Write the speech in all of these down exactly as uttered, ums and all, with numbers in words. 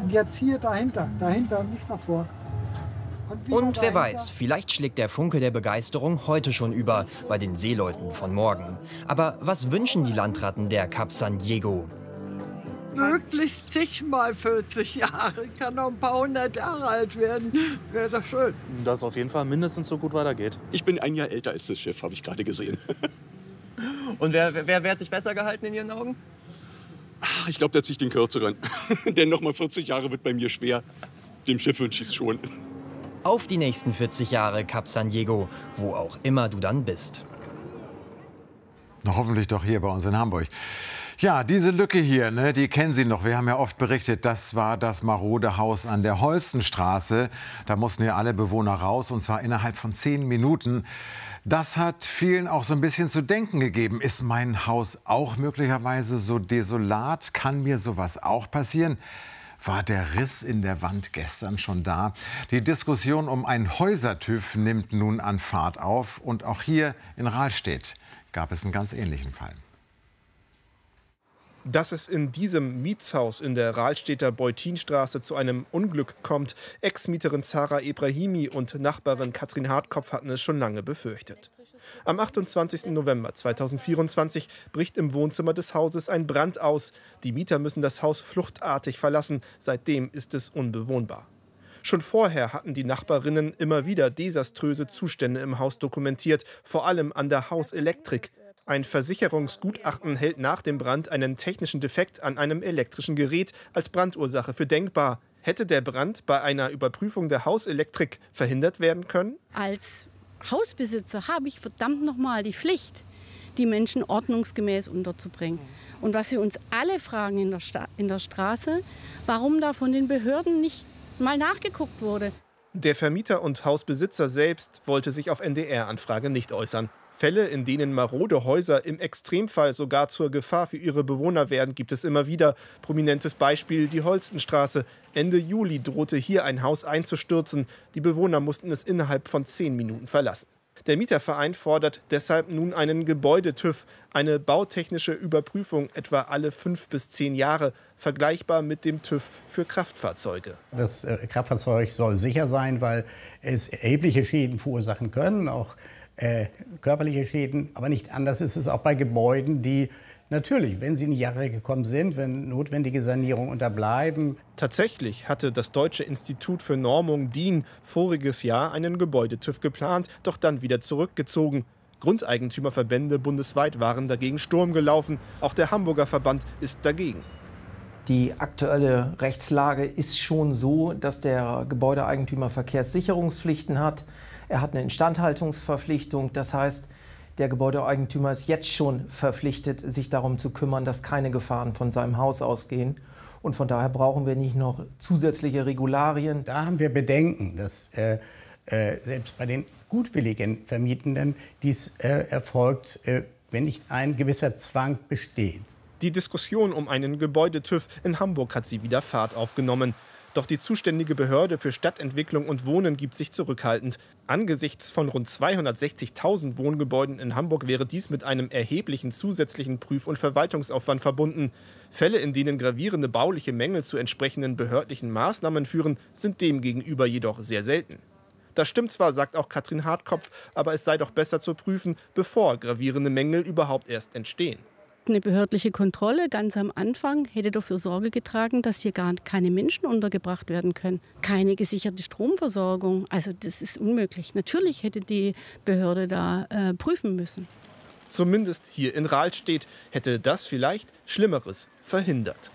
Und jetzt hier dahinter, dahinter und nicht davor. Und, und wer weiß, vielleicht schlägt der Funke der Begeisterung heute schon über bei den Seeleuten von morgen. Aber was wünschen die Landratten der Kap San Diego? Möglichst zigmal vierzig Jahre. Ich kann noch ein paar hundert Jahre alt werden. Wäre doch schön. Dass es auf jeden Fall mindestens so gut weitergeht. Ich bin ein Jahr älter als das Schiff, habe ich gerade gesehen. Und wer, wer, wer hat sich besser gehalten in Ihren Augen? Ach, ich glaube, der zieht den Kürzeren. Denn noch mal vierzig Jahre wird bei mir schwer. Dem Schiff wünsche ich es schon. Auf die nächsten vierzig Jahre Kap San Diego, wo auch immer du dann bist. Na, hoffentlich doch hier bei uns in Hamburg. Ja, diese Lücke hier, ne, die kennen Sie noch. Wir haben ja oft berichtet, das war das marode Haus an der Holstenstraße. Da mussten ja alle Bewohner raus, und zwar innerhalb von zehn Minuten. Das hat vielen auch so ein bisschen zu denken gegeben. Ist mein Haus auch möglicherweise so desolat? Kann mir sowas auch passieren? War der Riss in der Wand gestern schon da? Die Diskussion um einen Häuser-TÜV nimmt nun an Fahrt auf. Und auch hier in Rahlstedt gab es einen ganz ähnlichen Fall. Dass es in diesem Mietshaus in der Rahlstedter Beutinstraße zu einem Unglück kommt, Ex-Mieterin Zara Ebrahimi und Nachbarin Katrin Hartkopf hatten es schon lange befürchtet. Am achtundzwanzigsten November zweitausendvierundzwanzig bricht im Wohnzimmer des Hauses ein Brand aus. Die Mieter müssen das Haus fluchtartig verlassen. Seitdem ist es unbewohnbar. Schon vorher hatten die Nachbarinnen immer wieder desaströse Zustände im Haus dokumentiert, vor allem an der Hauselektrik. Ein Versicherungsgutachten hält nach dem Brand einen technischen Defekt an einem elektrischen Gerät als Brandursache für denkbar. Hätte der Brand bei einer Überprüfung der Hauselektrik verhindert werden können? Als Hausbesitzer habe ich verdammt nochmal die Pflicht, die Menschen ordnungsgemäß unterzubringen. Und was wir uns alle fragen in der, Sta- in der Straße, warum da von den Behörden nicht mal nachgeguckt wurde. Der Vermieter und Hausbesitzer selbst wollte sich auf N D R-Anfrage nicht äußern. Fälle, in denen marode Häuser im Extremfall sogar zur Gefahr für ihre Bewohner werden, gibt es immer wieder. Prominentes Beispiel die Holstenstraße. Ende Juli drohte hier ein Haus einzustürzen. Die Bewohner mussten es innerhalb von zehn Minuten verlassen. Der Mieterverein fordert deshalb nun einen Gebäude-TÜV, eine bautechnische Überprüfung etwa alle fünf bis zehn Jahre, vergleichbar mit dem TÜV für Kraftfahrzeuge. Das äh, Kraftfahrzeug soll sicher sein, weil es erhebliche Schäden verursachen können, auch Äh, körperliche Schäden, aber nicht anders ist es auch bei Gebäuden, die natürlich, wenn sie in die Jahre gekommen sind, wenn notwendige Sanierung unterbleiben. Tatsächlich hatte das Deutsche Institut für Normung D I N voriges Jahr einen Gebäude-TÜV geplant, doch dann wieder zurückgezogen. Grundeigentümerverbände bundesweit waren dagegen Sturm gelaufen. Auch der Hamburger Verband ist dagegen. Die aktuelle Rechtslage ist schon so, dass der Gebäudeeigentümer Verkehrssicherungspflichten hat. Er hat eine Instandhaltungsverpflichtung. Das heißt, der Gebäudeeigentümer ist jetzt schon verpflichtet, sich darum zu kümmern, dass keine Gefahren von seinem Haus ausgehen. Und von daher brauchen wir nicht noch zusätzliche Regularien. Da haben wir Bedenken, dass äh, äh, selbst bei den gutwilligen Vermietenden dies äh, erfolgt, äh, wenn nicht ein gewisser Zwang besteht. Die Diskussion um einen Gebäude-TÜV in Hamburg hat sie wieder Fahrt aufgenommen. Doch die zuständige Behörde für Stadtentwicklung und Wohnen gibt sich zurückhaltend. Angesichts von rund zweihundertsechzigtausend Wohngebäuden in Hamburg wäre dies mit einem erheblichen zusätzlichen Prüf- und Verwaltungsaufwand verbunden. Fälle, in denen gravierende bauliche Mängel zu entsprechenden behördlichen Maßnahmen führen, sind demgegenüber jedoch sehr selten. Das stimmt zwar, sagt auch Katrin Hartkopf, aber es sei doch besser zu prüfen, bevor gravierende Mängel überhaupt erst entstehen. Eine behördliche Kontrolle ganz am Anfang hätte dafür Sorge getragen, dass hier gar keine Menschen untergebracht werden können. Keine gesicherte Stromversorgung. Also das ist unmöglich. Natürlich hätte die Behörde da äh, prüfen müssen. Zumindest hier in Rahlstedt hätte das vielleicht Schlimmeres verhindert.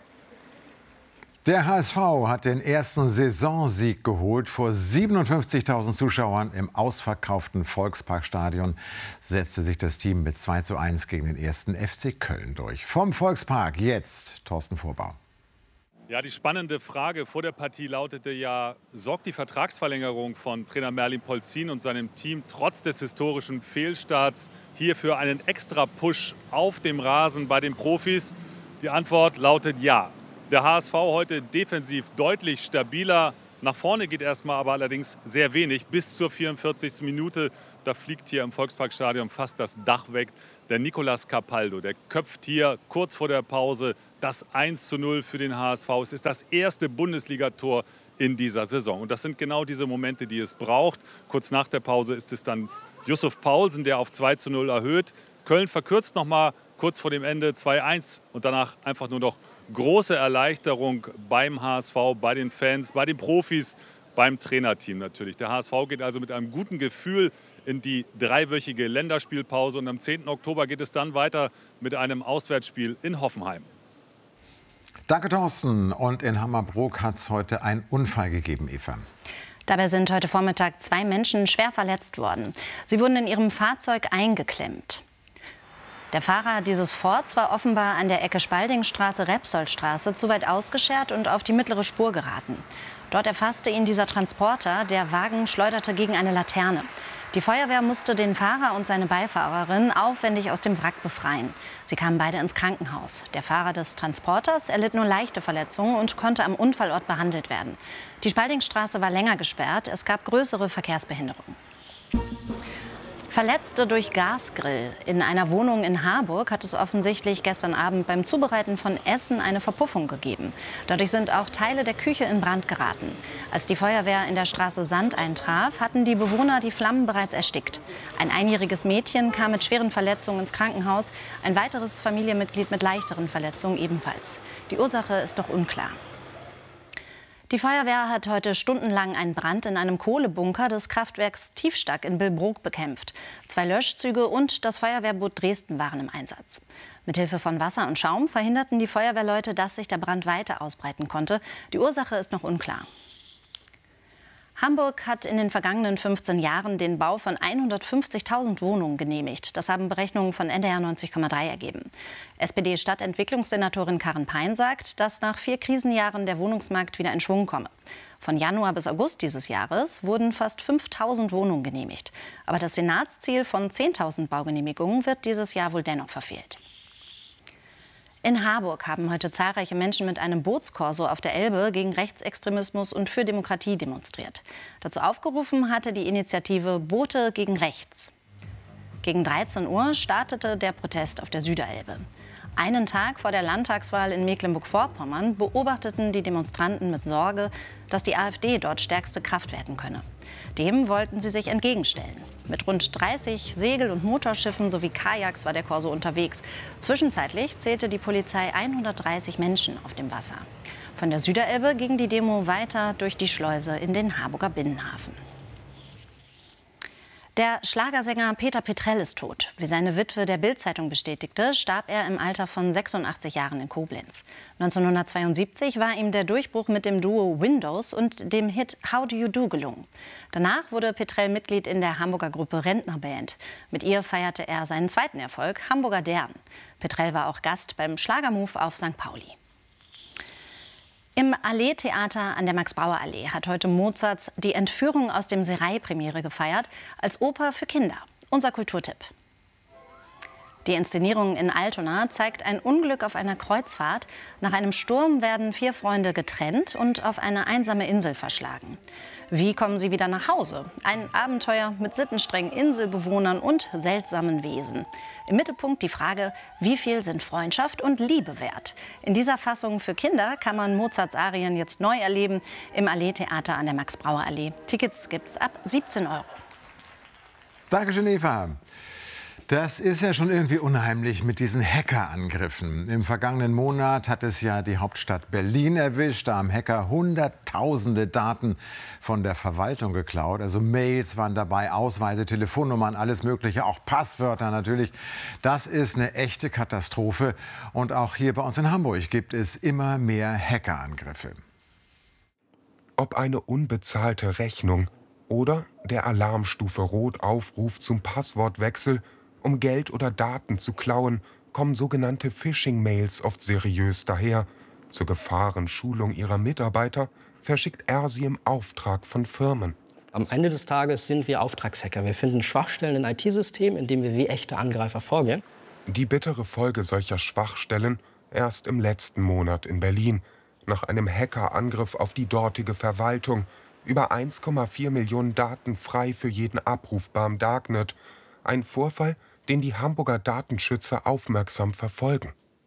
Der H S V hat den ersten Saisonsieg geholt. Vor siebenundfünfzigtausend Zuschauern im ausverkauften Volksparkstadion setzte sich das Team mit zwei zu eins gegen den ersten F C Köln durch. Vom Volkspark jetzt Thorsten Vorbau. Ja, die spannende Frage vor der Partie lautete ja, sorgt die Vertragsverlängerung von Trainer Merlin Polzin und seinem Team trotz des historischen Fehlstarts hier für einen extra Push auf dem Rasen bei den Profis? Die Antwort lautet ja. Der H S V heute defensiv deutlich stabiler. Nach vorne geht erstmal aber allerdings sehr wenig. Bis zur vierundvierzigsten Minute, da fliegt hier im Volksparkstadion fast das Dach weg. Der Nicolas Capaldo, der köpft hier kurz vor der Pause das eins zu null für den H S V. Es ist das erste Bundesligator in dieser Saison. Und das sind genau diese Momente, die es braucht. Kurz nach der Pause ist es dann Yusuf Paulsen, der auf zwei zu null erhöht. Köln verkürzt noch mal kurz vor dem Ende zwei eins und danach einfach nur noch große Erleichterung beim H S V, bei den Fans, bei den Profis, beim Trainerteam natürlich. Der H S V geht also mit einem guten Gefühl in die dreiwöchige Länderspielpause und am zehnten Oktober geht es dann weiter mit einem Auswärtsspiel in Hoffenheim. Danke, Thorsten. Und in Hammerbrook hat es heute einen Unfall gegeben, Eva. Dabei sind heute Vormittag zwei Menschen schwer verletzt worden. Sie wurden in ihrem Fahrzeug eingeklemmt. Der Fahrer dieses Fords war offenbar an der Ecke Spaldingstraße-Repsoldstraße zu weit ausgeschert und auf die mittlere Spur geraten. Dort erfasste ihn dieser Transporter. Der Wagen schleuderte gegen eine Laterne. Die Feuerwehr musste den Fahrer und seine Beifahrerin aufwendig aus dem Wrack befreien. Sie kamen beide ins Krankenhaus. Der Fahrer des Transporters erlitt nur leichte Verletzungen und konnte am Unfallort behandelt werden. Die Spaldingstraße war länger gesperrt. Es gab größere Verkehrsbehinderungen. Verletzte durch Gasgrill. In einer Wohnung in Harburg hat es offensichtlich gestern Abend beim Zubereiten von Essen eine Verpuffung gegeben. Dadurch sind auch Teile der Küche in Brand geraten. Als die Feuerwehr in der Straße Sand eintraf, hatten die Bewohner die Flammen bereits erstickt. Ein einjähriges Mädchen kam mit schweren Verletzungen ins Krankenhaus, ein weiteres Familienmitglied mit leichteren Verletzungen ebenfalls. Die Ursache ist noch unklar. Die Feuerwehr hat heute stundenlang einen Brand in einem Kohlebunker des Kraftwerks Tiefstack in Billbrook bekämpft. Zwei Löschzüge und das Feuerwehrboot Dresden waren im Einsatz. Mithilfe von Wasser und Schaum verhinderten die Feuerwehrleute, dass sich der Brand weiter ausbreiten konnte. Die Ursache ist noch unklar. Hamburg hat in den vergangenen fünfzehn Jahren den Bau von hundertfünfzigtausend Wohnungen genehmigt. Das haben Berechnungen von N D R neunzig Komma drei ergeben. S P D-Stadtentwicklungssenatorin Karin Pein sagt, dass nach vier Krisenjahren der Wohnungsmarkt wieder in Schwung komme. Von Januar bis August dieses Jahres wurden fast fünftausend Wohnungen genehmigt. Aber das Senatsziel von zehntausend Baugenehmigungen wird dieses Jahr wohl dennoch verfehlt. In Harburg haben heute zahlreiche Menschen mit einem Bootskorso auf der Elbe gegen Rechtsextremismus und für Demokratie demonstriert. Dazu aufgerufen hatte die Initiative Boote gegen Rechts. Gegen dreizehn Uhr startete der Protest auf der Süderelbe. Einen Tag vor der Landtagswahl in Mecklenburg-Vorpommern beobachteten die Demonstranten mit Sorge, dass die AfD dort stärkste Kraft werden könne. Dem wollten sie sich entgegenstellen. Mit rund dreißig Segel- und Motorschiffen sowie Kajaks war der Korso unterwegs. Zwischenzeitlich zählte die Polizei hundertdreißig Menschen auf dem Wasser. Von der Süderelbe ging die Demo weiter durch die Schleuse in den Harburger Binnenhafen. Der Schlagersänger Peter Petrell ist tot. Wie seine Witwe der Bild-Zeitung bestätigte, starb er im Alter von sechsundachtzig Jahren in Koblenz. neunzehnhundertzweiundsiebzig war ihm der Durchbruch mit dem Duo Windows und dem Hit How Do You Do gelungen. Danach wurde Petrell Mitglied in der Hamburger Gruppe Rentnerband. Mit ihr feierte er seinen zweiten Erfolg, Hamburger Dern. Petrell war auch Gast beim Schlagermove auf Sankt Pauli. Im Allee-Theater an der Max-Brauer-Allee hat heute Mozarts Die Entführung aus dem Serail Premiere gefeiert, als Oper für Kinder. Unser Kulturtipp. Die Inszenierung in Altona zeigt ein Unglück auf einer Kreuzfahrt. Nach einem Sturm werden vier Freunde getrennt und auf eine einsame Insel verschlagen. Wie kommen sie wieder nach Hause? Ein Abenteuer mit sittenstrengen Inselbewohnern und seltsamen Wesen. Im Mittelpunkt die Frage, wie viel sind Freundschaft und Liebe wert? In dieser Fassung für Kinder kann man Mozarts Arien jetzt neu erleben im Allee-Theater an der Max-Brauer-Allee. Tickets gibt's ab siebzehn Euro. Dankeschön, Eva. Das ist ja schon irgendwie unheimlich mit diesen Hackerangriffen. Im vergangenen Monat hat es ja die Hauptstadt Berlin erwischt. Da haben Hacker hunderttausende Daten von der Verwaltung geklaut. Also Mails waren dabei, Ausweise, Telefonnummern, alles Mögliche, auch Passwörter natürlich. Das ist eine echte Katastrophe. Und auch hier bei uns in Hamburg gibt es immer mehr Hackerangriffe. Ob eine unbezahlte Rechnung oder der Alarmstufe Rot-Aufruf zum Passwortwechsel, um Geld oder Daten zu klauen, kommen sogenannte Phishing-Mails oft seriös daher. Zur Gefahrenschulung ihrer Mitarbeiter verschickt er sie im Auftrag von Firmen. Am Ende des Tages sind wir Auftragshacker. Wir finden Schwachstellen in I T-Systemen, in denen wir wie echte Angreifer vorgehen. Die bittere Folge solcher Schwachstellen erst im letzten Monat in Berlin. Nach einem Hackerangriff auf die dortige Verwaltung. Über eins Komma vier Millionen Daten frei für jeden abrufbar im Darknet. Ein Vorfall, den die Hamburger Datenschützer aufmerksam verfolgen.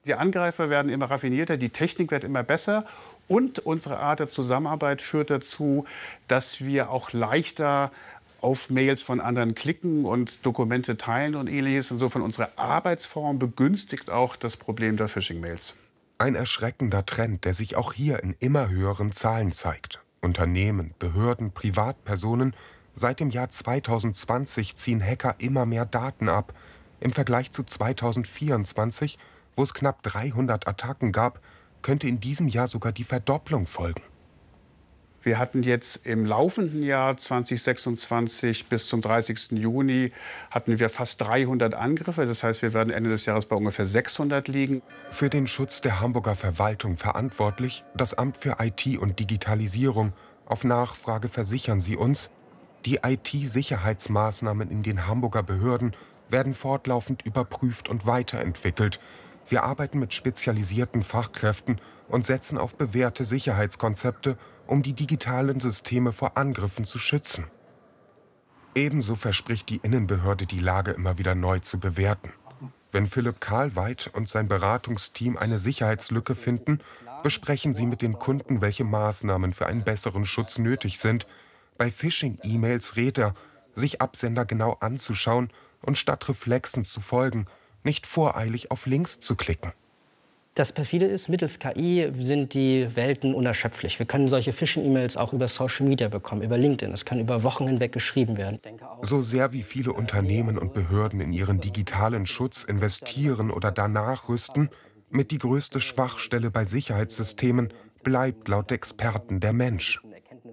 Die Angreifer werden immer raffinierter, die Technik wird immer besser und unsere Art der Zusammenarbeit führt dazu, dass wir auch leichter auf Mails von anderen klicken und Dokumente teilen und ähnliches. Insofern unsere Arbeitsform begünstigt auch das Problem der Phishing-Mails. Ein erschreckender Trend, der sich auch hier in immer höheren Zahlen zeigt. Unternehmen, Behörden, Privatpersonen. Seit dem Jahr zweitausendzwanzig ziehen Hacker immer mehr Daten ab. Im Vergleich zu zweitausendvierundzwanzig, wo es knapp dreihundert Attacken gab, könnte in diesem Jahr sogar die Verdopplung folgen. Wir hatten jetzt im laufenden Jahr zweitausendsechsundzwanzig bis zum dreißigsten Juni hatten wir fast dreihundert Angriffe. Das heißt, wir werden Ende des Jahres bei ungefähr sechshundert liegen. Für den Schutz der Hamburger Verwaltung verantwortlich das Amt für I T und Digitalisierung. Auf Nachfrage versichern sie uns, die I T-Sicherheitsmaßnahmen in den Hamburger Behörden werden fortlaufend überprüft und weiterentwickelt. Wir arbeiten mit spezialisierten Fachkräften und setzen auf bewährte Sicherheitskonzepte, um die digitalen Systeme vor Angriffen zu schützen. Ebenso verspricht die Innenbehörde, die Lage immer wieder neu zu bewerten. Wenn Philipp Karlweit und sein Beratungsteam eine Sicherheitslücke finden, besprechen sie mit den Kunden, welche Maßnahmen für einen besseren Schutz nötig sind. Bei Phishing-E-Mails rät er, sich Absender genau anzuschauen und statt Reflexen zu folgen, nicht voreilig auf Links zu klicken. Das perfide ist, mittels K I sind die Welten unerschöpflich. Wir können solche Phishing-E-Mails auch über Social Media bekommen, über LinkedIn. Es kann über Wochen hinweg geschrieben werden. So sehr wie viele Unternehmen und Behörden in ihren digitalen Schutz investieren oder danach rüsten, mit die größte Schwachstelle bei Sicherheitssystemen bleibt laut Experten der Mensch.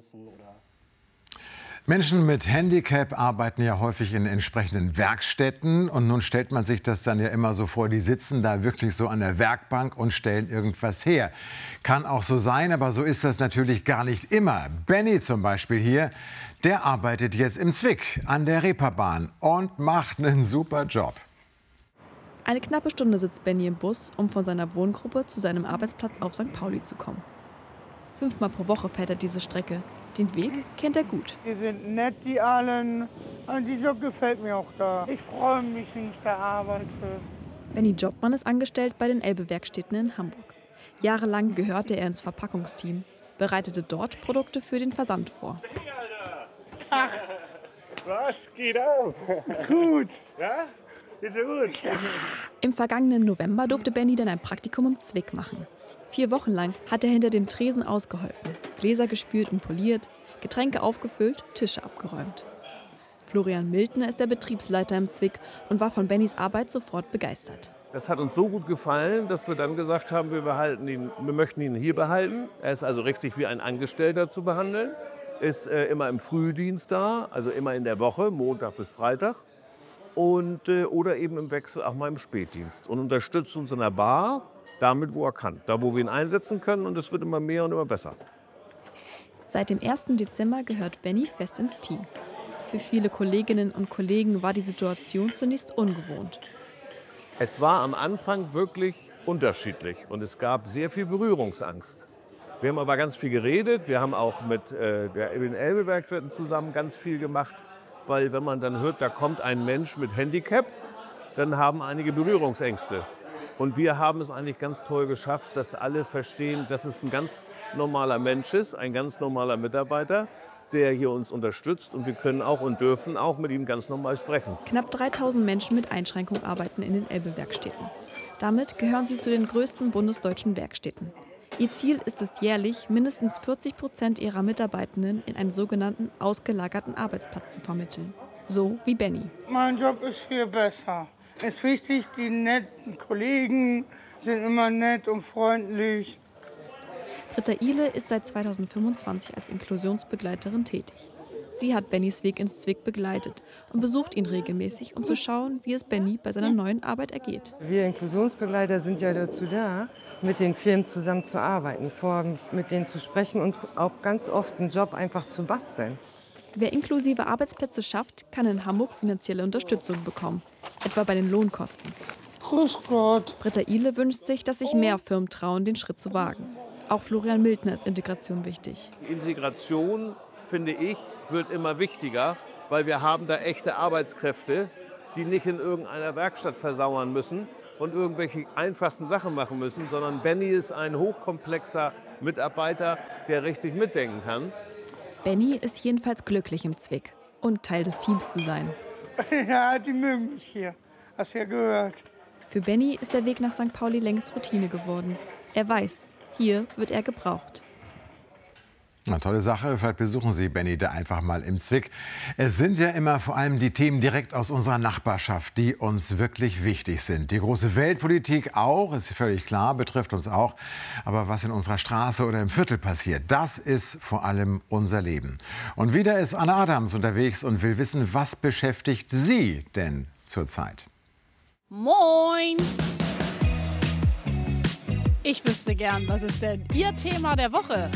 Menschen mit Handicap arbeiten ja häufig in entsprechenden Werkstätten. Und nun stellt man sich das dann ja immer so vor, die sitzen da wirklich so an der Werkbank und stellen irgendwas her. Kann auch so sein, aber so ist das natürlich gar nicht immer. Benny zum Beispiel hier, der arbeitet jetzt im Zwick an der Reeperbahn und macht einen super Job. Eine knappe Stunde sitzt Benny im Bus, um von seiner Wohngruppe zu seinem Arbeitsplatz auf Sankt Pauli zu kommen. Fünfmal pro Woche fährt er diese Strecke. Den Weg kennt er gut. Die sind nett, die allen. Und die Job gefällt mir auch da. Ich freue mich, wenn ich da arbeite. Benny Jobmann ist angestellt bei den Elbe-Werkstätten in Hamburg. Jahrelang gehörte er ins Verpackungsteam, bereitete dort Produkte für den Versand vor. Ach, was geht auf? Gut. Ja? Ist ja gut. Ja. Im vergangenen November durfte Benny dann ein Praktikum im Zwick machen. Vier Wochen lang hat er hinter dem Tresen ausgeholfen, Gläser gespült und poliert, Getränke aufgefüllt, Tische abgeräumt. Florian Mildner ist der Betriebsleiter im Zwick und war von Bennys Arbeit sofort begeistert. Das hat uns so gut gefallen, dass wir dann gesagt haben, wir, behalten ihn, wir möchten ihn hier behalten. Er ist also richtig wie ein Angestellter zu behandeln, ist äh, immer im Frühdienst da, also immer in der Woche, Montag bis Freitag. Und, äh, oder eben im Wechsel auch mal im Spätdienst und unterstützt uns in der Bar, damit, wo er kann. Da, wo wir ihn einsetzen können, und es wird immer mehr und immer besser. Seit dem ersten Dezember gehört Benny fest ins Team. Für viele Kolleginnen und Kollegen war die Situation zunächst ungewohnt. Es war am Anfang wirklich unterschiedlich und es gab sehr viel Berührungsangst. Wir haben aber ganz viel geredet. Wir haben auch mit äh, den Elbe-Werkstätten zusammen ganz viel gemacht, weil wenn man dann hört, da kommt ein Mensch mit Handicap, dann haben einige Berührungsängste. Und wir haben es eigentlich ganz toll geschafft, dass alle verstehen, dass es ein ganz normaler Mensch ist, ein ganz normaler Mitarbeiter, der hier uns unterstützt. Und wir können auch und dürfen auch mit ihm ganz normal sprechen. Knapp dreitausend Menschen mit Einschränkung arbeiten in den Elbe-Werkstätten. Damit gehören sie zu den größten bundesdeutschen Werkstätten. Ihr Ziel ist es jährlich, mindestens vierzig Prozent ihrer Mitarbeitenden in einen sogenannten ausgelagerten Arbeitsplatz zu vermitteln. So wie Benny. Mein Job ist hier besser. Es ist wichtig, die netten Kollegen sind immer nett und freundlich. Britta Ihle ist seit zweitausendfünfundzwanzig als Inklusionsbegleiterin tätig. Sie hat Bennys Weg ins Zwick begleitet und besucht ihn regelmäßig, um zu schauen, wie es Benny bei seiner neuen Arbeit ergeht. Wir Inklusionsbegleiter sind ja dazu da, mit den Firmen zusammen zu arbeiten, vor, mit denen zu sprechen und auch ganz oft einen Job einfach zu basteln. Wer inklusive Arbeitsplätze schafft, kann in Hamburg finanzielle Unterstützung bekommen, etwa bei den Lohnkosten. Grüß Gott. Britta Ihle wünscht sich, dass sich mehr Firmen trauen, den Schritt zu wagen. Auch Florian Mildner ist Integration wichtig. Integration, finde ich, wird immer wichtiger, weil wir haben da echte Arbeitskräfte, die nicht in irgendeiner Werkstatt versauern müssen, und irgendwelche einfachsten Sachen machen müssen, sondern Benny ist ein hochkomplexer Mitarbeiter, der richtig mitdenken kann. Benny ist jedenfalls glücklich im Zwick und Teil des Teams zu sein. Ja, die mögen mich hier. Hast du ja gehört. Für Benny ist der Weg nach Sankt Pauli längst Routine geworden. Er weiß, hier wird er gebraucht. Eine tolle Sache. Vielleicht besuchen Sie Benny da einfach mal im Zwick. Es sind ja immer vor allem die Themen direkt aus unserer Nachbarschaft, die uns wirklich wichtig sind. Die große Weltpolitik auch, ist völlig klar, betrifft uns auch. Aber was in unserer Straße oder im Viertel passiert, das ist vor allem unser Leben. Und wieder ist Anna Adams unterwegs und will wissen, was beschäftigt Sie denn zurzeit? Moin! Ich wüsste gern, was ist denn Ihr Thema der Woche?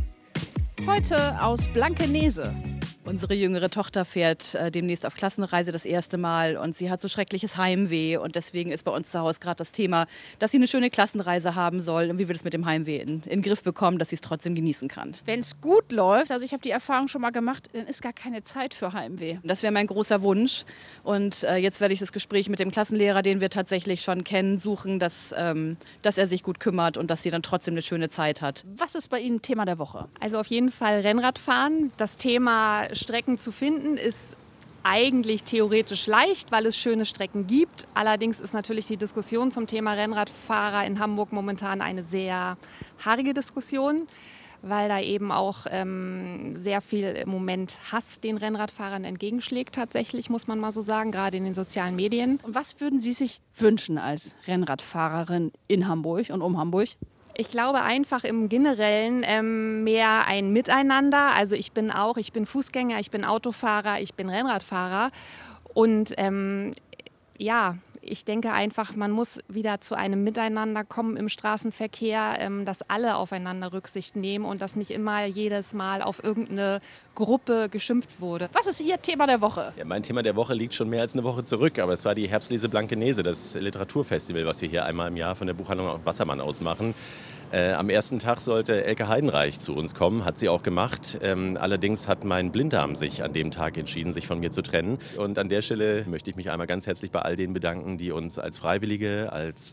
Heute aus Blankenese. Unsere jüngere Tochter fährt äh, demnächst auf Klassenreise das erste Mal und sie hat so schreckliches Heimweh und deswegen ist bei uns zu Hause gerade das Thema, dass sie eine schöne Klassenreise haben soll und wie wir das mit dem Heimweh in, in den Griff bekommen, dass sie es trotzdem genießen kann. Wenn es gut läuft, also ich habe die Erfahrung schon mal gemacht, dann ist gar keine Zeit für Heimweh. Das wäre mein großer Wunsch und äh, jetzt werde ich das Gespräch mit dem Klassenlehrer, den wir tatsächlich schon kennen, suchen, dass, ähm, dass er sich gut kümmert und dass sie dann trotzdem eine schöne Zeit hat. Was ist bei Ihnen Thema der Woche? Also auf jeden Fall Rennradfahren. Das Thema Strecken zu finden ist eigentlich theoretisch leicht, weil es schöne Strecken gibt. Allerdings ist natürlich die Diskussion zum Thema Rennradfahrer in Hamburg momentan eine sehr haarige Diskussion, weil da eben auch ähm, sehr viel im Moment Hass den Rennradfahrern entgegenschlägt tatsächlich, muss man mal so sagen, gerade in den sozialen Medien. Und was würden Sie sich wünschen als Rennradfahrerin in Hamburg und um Hamburg? Ich glaube einfach im Generellen ähm, mehr ein Miteinander. Also ich bin auch, ich bin Fußgänger, ich bin Autofahrer, ich bin Rennradfahrer. Und ähm, ja, ich denke einfach, man muss wieder zu einem Miteinander kommen im Straßenverkehr, ähm, dass alle aufeinander Rücksicht nehmen und dass nicht immer jedes Mal auf irgendeine Gruppe geschimpft wurde. Was ist Ihr Thema der Woche? Ja, mein Thema der Woche liegt schon mehr als eine Woche zurück, aber es war die Herbstlese Blankenese, das Literaturfestival, was wir hier einmal im Jahr von der Buchhandlung Wassermann aus machen. Äh, am ersten Tag sollte Elke Heidenreich zu uns kommen, hat sie auch gemacht. Ähm, allerdings hat mein Blinddarm sich an dem Tag entschieden, sich von mir zu trennen. Und an der Stelle möchte ich mich einmal ganz herzlich bei all denen bedanken, die uns als Freiwillige, als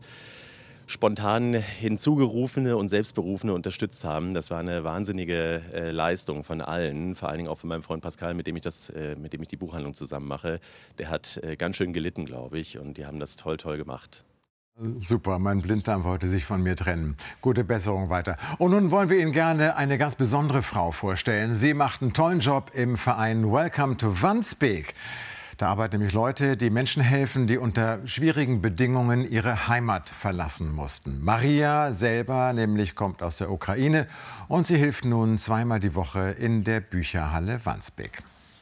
spontan hinzugerufene und Selbstberufene unterstützt haben. Das war eine wahnsinnige äh, Leistung von allen, vor allen Dingen auch von meinem Freund Pascal, mit dem ich, das, äh, mit dem ich die Buchhandlung zusammen mache. Der hat äh, ganz schön gelitten, glaube ich, und die haben das toll, toll gemacht. Super, mein Blinddarm wollte sich von mir trennen. Gute Besserung weiter. Und nun wollen wir Ihnen gerne eine ganz besondere Frau vorstellen. Sie macht einen tollen Job im Verein Welcome to Wandsbek. Da arbeiten nämlich Leute, die Menschen helfen, die unter schwierigen Bedingungen ihre Heimat verlassen mussten. Maria selber nämlich kommt aus der Ukraine und sie hilft nun zweimal die Woche in der Bücherhalle Wandsbek.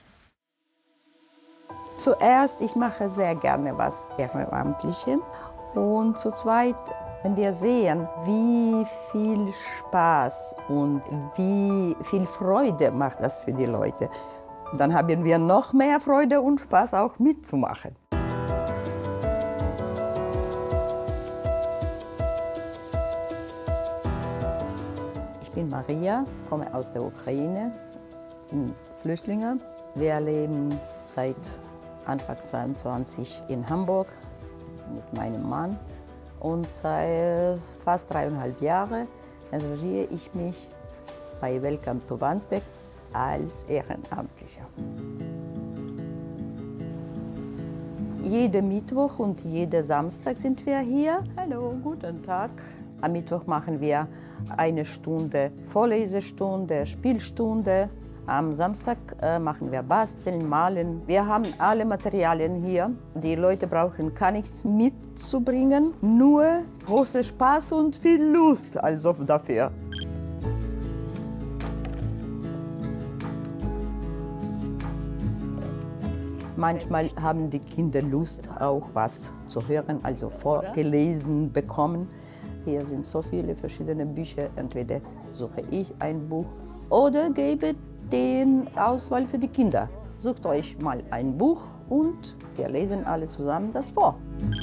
Zuerst, ich mache sehr gerne was Ehrenamtliches. Und zu zweit, wenn wir sehen, wie viel Spaß und wie viel Freude macht das für die Leute, dann haben wir noch mehr Freude und Spaß auch mitzumachen. Ich bin Maria, komme aus der Ukraine, bin Flüchtlinge. Wir leben seit Anfang zweiundzwanzig in Hamburg mit meinem Mann und seit fast dreieinhalb Jahren engagiere ich mich bei Welcome to Wandsbek als Ehrenamtlicher. Jeden Mittwoch und jeden Samstag sind wir hier. Hallo, guten Tag. Am Mittwoch machen wir eine Stunde Vorlesestunde, Spielstunde. Am Samstag äh, machen wir Basteln, Malen. Wir haben alle Materialien hier. Die Leute brauchen gar nichts mitzubringen, nur großen Spaß und viel Lust also dafür. Manchmal haben die Kinder Lust, auch was zu hören, also vorgelesen bekommen. Hier sind so viele verschiedene Bücher. Entweder suche ich ein Buch oder gebe den Auswahl für die Kinder. Sucht euch mal ein Buch und wir lesen alle zusammen das vor.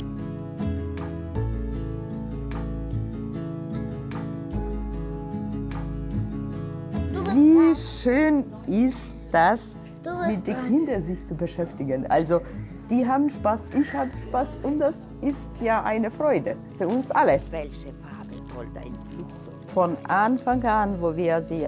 Wie schön ist das, mit den Kindern sich zu beschäftigen. Also Die haben Spaß, ich habe Spaß und das ist ja eine Freude für uns alle. Welche Farbe soll dein Flugzeug? Von Anfang an, wo wir sie